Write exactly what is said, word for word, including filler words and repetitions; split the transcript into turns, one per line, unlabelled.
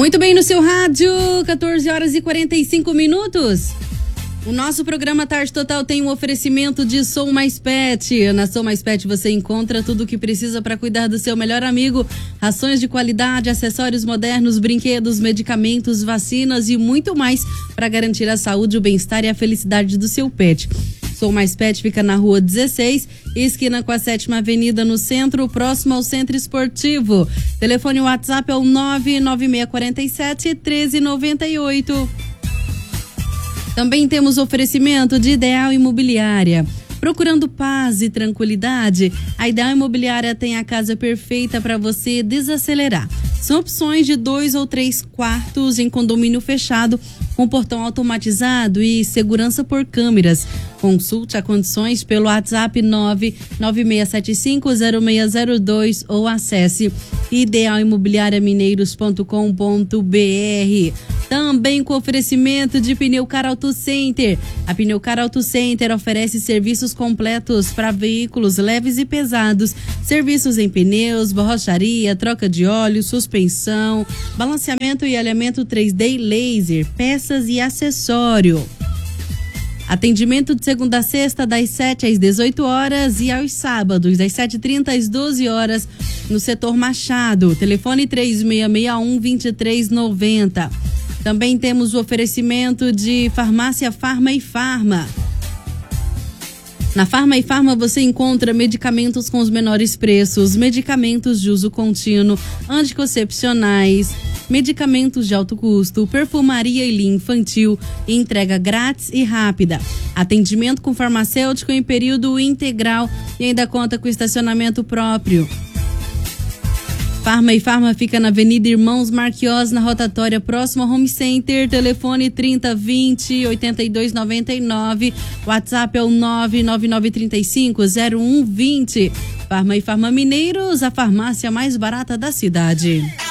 Muito bem, no seu rádio, quatorze horas e quarenta e cinco minutos. O nosso programa Tarde Total tem um oferecimento de Sou Mais Pet. Na Sou Mais Pet você encontra tudo o que precisa para cuidar do seu melhor amigo. Rações de qualidade, acessórios modernos, brinquedos, medicamentos, vacinas e muito mais para garantir a saúde, o bem-estar e a felicidade do seu pet. Sou Mais Pet fica na rua dezesseis, esquina com a sétima avenida no centro, próximo ao Centro Esportivo. Telefone WhatsApp é o nove nove seis quatro sete, um três nove oito. Também temos oferecimento de Ideal Imobiliária. Procurando paz e tranquilidade, a Ideal Imobiliária tem a casa perfeita para você desacelerar. São opções de dois ou três quartos em condomínio fechado, com portão automatizado e segurança por câmeras. Consulte as condições pelo WhatsApp nove nove seis sete cinco zero seis zero dois ou acesse ideal imobiliária mineiros ponto com ponto br. Também com oferecimento de Pneucar Auto Center. A Pneucar Auto Center oferece serviços completos para veículos leves e pesados, serviços em pneus, borracharia, troca de óleo, suspensão, balanceamento e alinhamento três D laser, peças e acessório. Atendimento de segunda a sexta, das sete às dezoito horas e aos sábados, das sete e trinta às doze horas, no setor Machado. Telefone três seis seis um, dois três nove zero. Também temos o oferecimento de Farmácia Farma e Farma. Na Farma e Farma você encontra medicamentos com os menores preços, medicamentos de uso contínuo, anticoncepcionais, medicamentos de alto custo, perfumaria e linha infantil, entrega grátis e rápida. Atendimento com farmacêutico em período integral e ainda conta com estacionamento próprio. Farma e Farma fica na Avenida Irmãos Marquiós, na rotatória próximo ao Home Center. Telefone trinta vinte, oitenta e dois noventa e nove. WhatsApp é o nove nove nove três cinco zero um dois zero. Farma e Farma Mineiros, a farmácia mais barata da cidade.